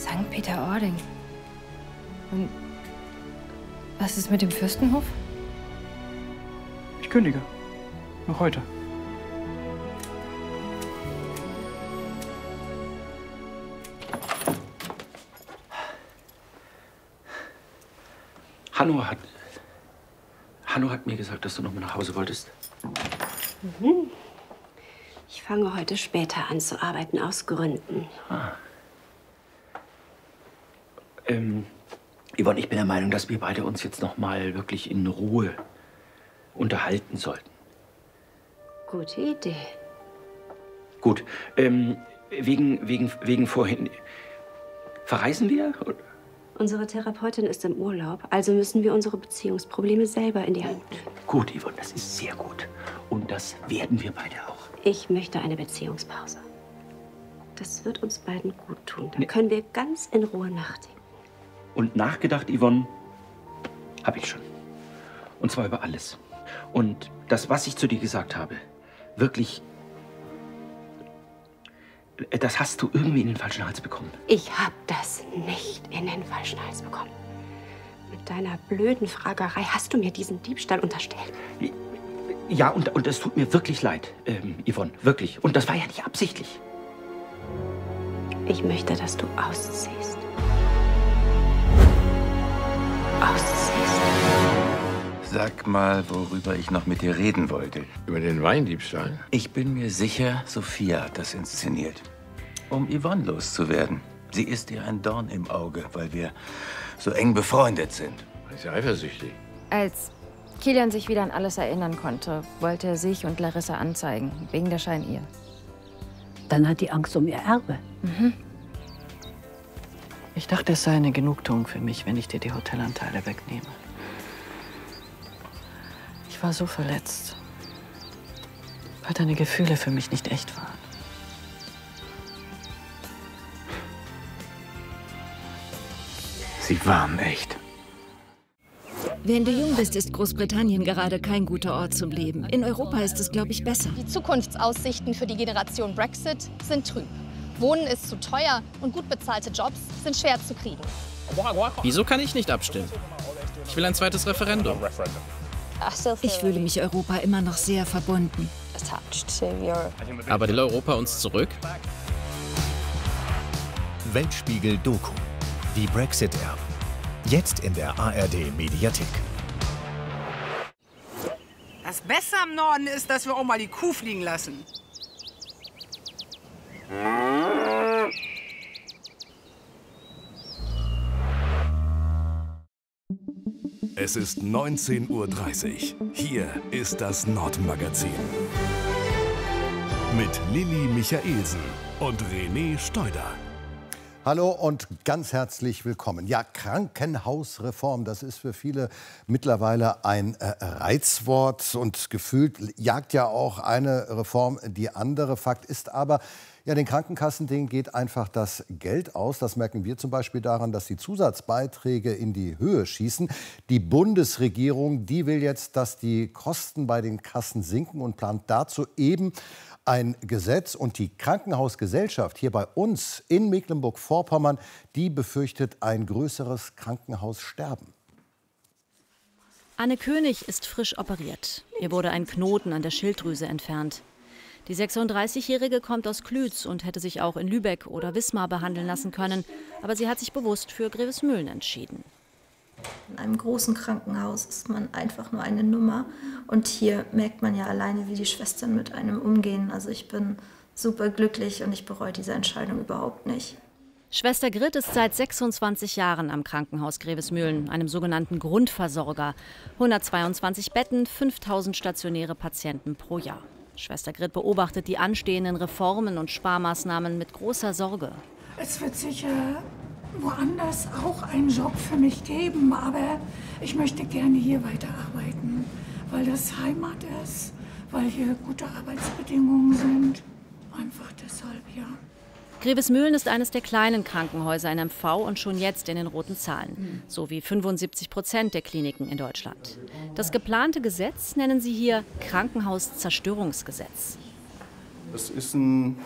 St. Peter-Ording. Und was ist mit dem Fürstenhof? Ich kündige. Noch heute. Hanno hat mir gesagt, dass du noch mal nach Hause wolltest. Mhm. Ich fange heute später an zu arbeiten, aus Gründen. Yvonne, ich bin der Meinung, dass wir beide uns jetzt noch mal wirklich in Ruhe unterhalten sollten. Gute Idee. Gut, wegen vorhin. Verreisen wir? Unsere Therapeutin ist im Urlaub, also müssen wir unsere Beziehungsprobleme selber in die Hand nehmen. Gut, Yvonne, das ist sehr gut. Und das werden wir beide auch. Ich möchte eine Beziehungspause. Das wird uns beiden gut tun. Dann können wir ganz in Ruhe nachdenken. Und nachgedacht, Yvonne, habe ich schon. Und zwar über alles. Und das, was ich zu dir gesagt habe, wirklich, das hast du irgendwie in den falschen Hals bekommen. Ich habe das nicht in den falschen Hals bekommen. Mit deiner blöden Fragerei hast du mir diesen Diebstahl unterstellt. Ja, und es tut mir wirklich leid, Yvonne, wirklich. Und das war ja nicht absichtlich. Ich möchte, dass du ausziehst. Ausziehst. Sag mal, worüber ich noch mit dir reden wollte. Über den Weindiebstahl? Ich bin mir sicher, Sophia hat das inszeniert. Um Yvonne loszuwerden. Sie ist ihr ein Dorn im Auge, weil wir so eng befreundet sind. Ist ja eifersüchtig. Als Kilian sich wieder an alles erinnern konnte, wollte er sich und Larissa anzeigen, wegen der Scheinehe. Dann hat die Angst um ihr Erbe. Mhm. Ich dachte, es sei eine Genugtuung für mich, wenn ich dir die Hotelanteile wegnehme. Ich war so verletzt, weil deine Gefühle für mich nicht echt waren. Sie waren echt. Wenn du jung bist, ist Großbritannien gerade kein guter Ort zum Leben. In Europa ist es, glaube ich, besser. Die Zukunftsaussichten für die Generation Brexit sind trüb. Wohnen ist zu teuer und gut bezahlte Jobs sind schwer zu kriegen. Wieso kann ich nicht abstimmen? Ich will ein zweites Referendum. Ich fühle mich Europa immer noch sehr verbunden. Aber will Europa uns zurück? Weltspiegel Doku. Die Brexit-Erben. Jetzt in der ARD-Mediathek. Das Beste am Norden ist, dass wir auch mal die Kuh fliegen lassen. Es ist 19:30 Uhr. Hier ist das Nordmagazin. Mit Lilly Michaelsen und René Steuder. Hallo und ganz herzlich willkommen. Ja, Krankenhausreform, das ist für viele mittlerweile ein Reizwort und gefühlt jagt ja auch eine Reform die andere. Fakt ist aber, ja, den Krankenkassen, denen geht einfach das Geld aus. Das merken wir zum Beispiel daran, dass die Zusatzbeiträge in die Höhe schießen. Die Bundesregierung, die will jetzt, dass die Kosten bei den Kassen sinken und plant dazu eben ein Gesetz. Und die Krankenhausgesellschaft hier bei uns in Mecklenburg-Vorpommern, die befürchtet ein größeres Krankenhaussterben. Anne König ist frisch operiert. Ihr wurde ein Knoten an der Schilddrüse entfernt. Die 36-Jährige kommt aus Klütz und hätte sich auch in Lübeck oder Wismar behandeln lassen können. Aber sie hat sich bewusst für Grevesmühlen entschieden. In einem großen Krankenhaus ist man einfach nur eine Nummer. Und hier merkt man ja alleine, wie die Schwestern mit einem umgehen. Also ich bin super glücklich und ich bereue diese Entscheidung überhaupt nicht. Schwester Grit ist seit 26 Jahren am Krankenhaus Grevesmühlen, einem sogenannten Grundversorger. 122 Betten, 5000 stationäre Patienten pro Jahr. Schwester Grit beobachtet die anstehenden Reformen und Sparmaßnahmen mit großer Sorge. Es wird sicher woanders auch einen Job für mich geben, aber ich möchte gerne hier weiterarbeiten, weil das Heimat ist, weil hier gute Arbeitsbedingungen sind. Einfach deshalb, ja. Grevesmühlen ist eines der kleinen Krankenhäuser in MV und schon jetzt in den roten Zahlen, so wie 75% der Kliniken in Deutschland. Das geplante Gesetz nennen sie hier Krankenhauszerstörungsgesetz. Das ist ein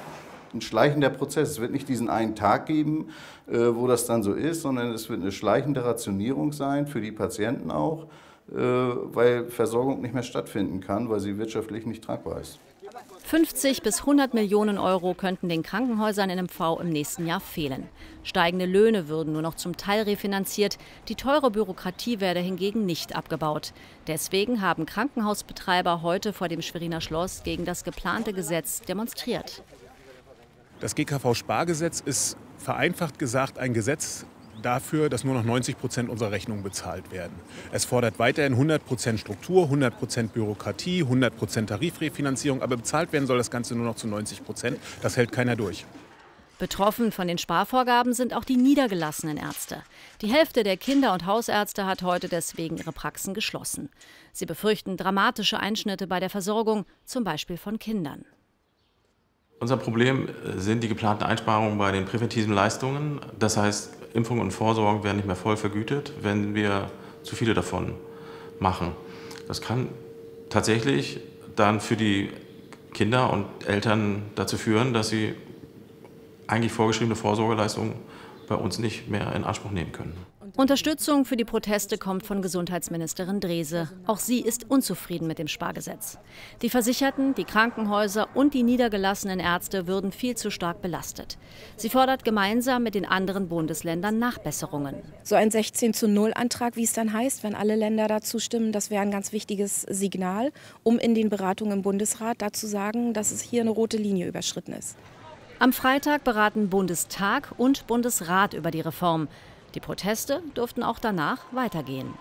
ein schleichender Prozess. Es wird nicht diesen einen Tag geben, wo das dann so ist, sondern es wird eine schleichende Rationierung sein, für die Patienten auch, weil Versorgung nicht mehr stattfinden kann, weil sie wirtschaftlich nicht tragbar ist. 50 bis 100 Millionen Euro könnten den Krankenhäusern in MV im nächsten Jahr fehlen. Steigende Löhne würden nur noch zum Teil refinanziert, die teure Bürokratie werde hingegen nicht abgebaut. Deswegen haben Krankenhausbetreiber heute vor dem Schweriner Schloss gegen das geplante Gesetz demonstriert. Das GKV-Spargesetz ist vereinfacht gesagt ein Gesetz dafür, dass nur noch 90% unserer Rechnungen bezahlt werden. Es fordert weiterhin 100% Struktur, 100% Bürokratie, 100% Tarifrefinanzierung, aber bezahlt werden soll das Ganze nur noch zu 90%. Das hält keiner durch. Betroffen von den Sparvorgaben sind auch die niedergelassenen Ärzte. Die Hälfte der Kinder- und Hausärzte hat heute deswegen ihre Praxen geschlossen. Sie befürchten dramatische Einschnitte bei der Versorgung, zum Beispiel von Kindern. Unser Problem sind die geplanten Einsparungen bei den präventiven Leistungen. Das heißt, Impfung und Vorsorge werden nicht mehr voll vergütet, wenn wir zu viele davon machen. Das kann tatsächlich dann für die Kinder und Eltern dazu führen, dass sie eigentlich vorgeschriebene Vorsorgeleistungen bei uns nicht mehr in Anspruch nehmen können. Unterstützung für die Proteste kommt von Gesundheitsministerin Drese. Auch sie ist unzufrieden mit dem Spargesetz. Die Versicherten, die Krankenhäuser und die niedergelassenen Ärzte würden viel zu stark belastet. Sie fordert gemeinsam mit den anderen Bundesländern Nachbesserungen. So ein 16:0-Antrag, wie es dann heißt, wenn alle Länder dazu stimmen, das wäre ein ganz wichtiges Signal, um in den Beratungen im Bundesrat dazu sagen, dass es hier eine rote Linie überschritten ist. Am Freitag beraten Bundestag und Bundesrat über die Reform. Die Proteste dürften auch danach weitergehen.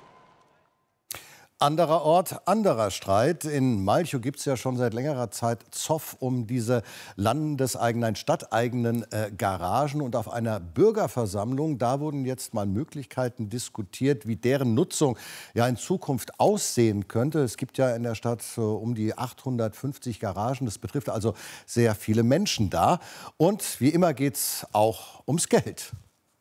Anderer Ort, anderer Streit. In Malchow gibt es ja schon seit längerer Zeit Zoff um diese landeseigenen, stadteigenen Garagen. Und auf einer Bürgerversammlung, da wurden jetzt mal Möglichkeiten diskutiert, wie deren Nutzung ja in Zukunft aussehen könnte. Es gibt ja in der Stadt um die 850 Garagen. Das betrifft also sehr viele Menschen da. Und wie immer geht es auch ums Geld.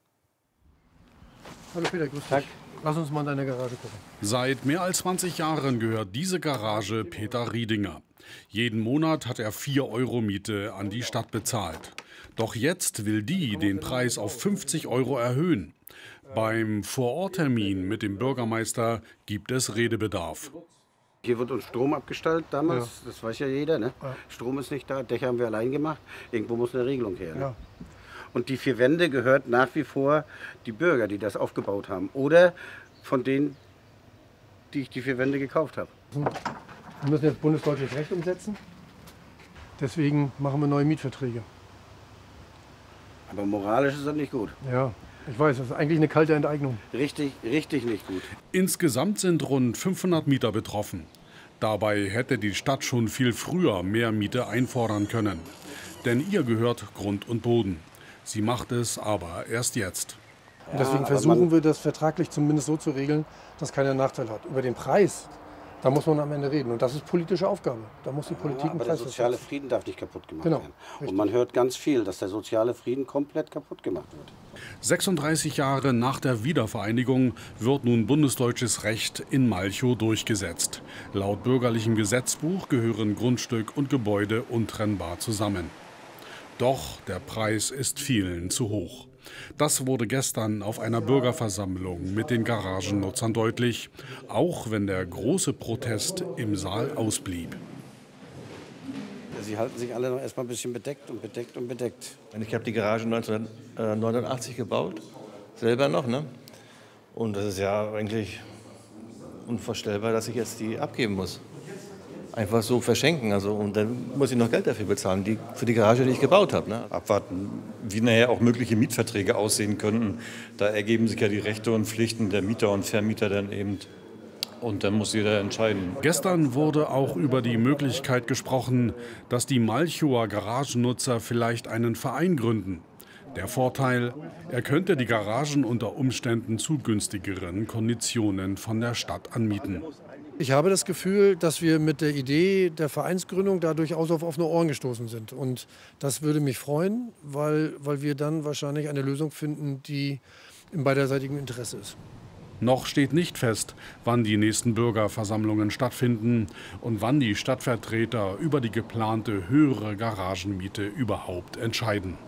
Hallo Peter, grüß dich. Lass uns mal in deine Garage gucken. Seit mehr als 20 Jahren gehört diese Garage Peter Riedinger. Jeden Monat hat er 4 € Miete an die Stadt bezahlt. Doch jetzt will die den Preis auf 50 € erhöhen. Beim Vororttermin mit dem Bürgermeister gibt es Redebedarf. Hier wird uns Strom abgestellt damals, ja. Das weiß ja jeder. Ne? Ja. Strom ist nicht da, Dächer haben wir allein gemacht. Irgendwo muss eine Regelung her. Ne? Ja. Und die 4 Wände gehört nach wie vor die Bürger, die das aufgebaut haben. Oder von denen, die ich die 4 Wände gekauft habe. Wir müssen jetzt bundesdeutsches Recht umsetzen. Deswegen machen wir neue Mietverträge. Aber moralisch ist das nicht gut. Ja, ich weiß, das ist eigentlich eine kalte Enteignung. Richtig nicht gut. Insgesamt sind rund 500 Mieter betroffen. Dabei hätte die Stadt schon viel früher mehr Miete einfordern können. Denn ihr gehört Grund und Boden. Sie macht es aber erst jetzt. Und deswegen versuchen wir das vertraglich zumindest so zu regeln, dass keiner Nachteil hat. Über den Preis, da muss man am Ende reden. Und das ist politische Aufgabe. Da muss die Politik einen Preis aber der soziale Frieden darf nicht kaputt gemacht werden. Richtig. Und man hört ganz viel, dass der soziale Frieden komplett kaputt gemacht wird. 36 Jahre nach der Wiedervereinigung wird nun bundesdeutsches Recht in Malchow durchgesetzt. Laut bürgerlichem Gesetzbuch gehören Grundstück und Gebäude untrennbar zusammen. Doch der Preis ist vielen zu hoch. Das wurde gestern auf einer Bürgerversammlung mit den Garagennutzern deutlich, auch wenn der große Protest im Saal ausblieb. Sie halten sich alle noch erstmal ein bisschen bedeckt und bedeckt und bedeckt. Ich habe die Garage 1989 gebaut, selber noch. Ne? Und das ist ja eigentlich unvorstellbar, dass ich jetzt die abgeben muss. Einfach so verschenken. Also, und dann muss ich noch Geld dafür bezahlen, für die Garage, die ich gebaut habe. Ne? Abwarten, wie nachher auch mögliche Mietverträge aussehen könnten. Da ergeben sich ja die Rechte und Pflichten der Mieter und Vermieter dann eben. Und dann muss jeder entscheiden. Gestern wurde auch über die Möglichkeit gesprochen, dass die Malchower Garagennutzer vielleicht einen Verein gründen. Der Vorteil, er könnte die Garagen unter Umständen zu günstigeren Konditionen von der Stadt anmieten. Ich habe das Gefühl, dass wir mit der Idee der Vereinsgründung da durchaus auf offene Ohren gestoßen sind. Und das würde mich freuen, weil wir dann wahrscheinlich eine Lösung finden, die im beiderseitigen Interesse ist. Noch steht nicht fest, wann die nächsten Bürgerversammlungen stattfinden und wann die Stadtvertreter über die geplante höhere Garagenmiete überhaupt entscheiden.